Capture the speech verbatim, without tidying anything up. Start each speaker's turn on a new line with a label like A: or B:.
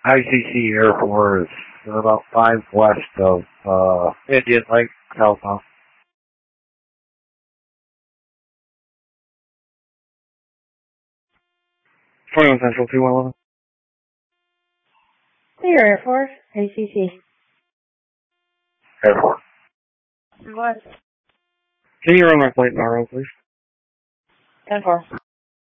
A: I C C Air Force, about five west of uh, Indian Lake, California. twenty-one Central, two one one.
B: Clear Air Force, A C C.
A: Air Force.
B: What?
A: Can you run my plate tomorrow, please?
B: ten four.